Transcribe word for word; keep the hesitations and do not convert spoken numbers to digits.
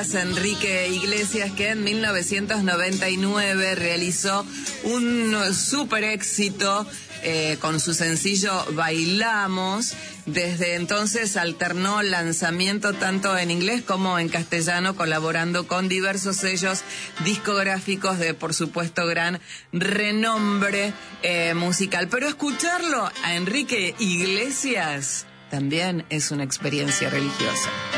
Iglesias, Enrique Iglesias, que en mil novecientos noventa y nueve realizó un súper éxito eh, con su sencillo Bailamos. Desde entonces alternó lanzamiento tanto en inglés como en castellano, colaborando con diversos sellos discográficos de, por supuesto, gran renombre eh, musical. Pero escucharlo a Enrique Iglesias también es una experiencia religiosa.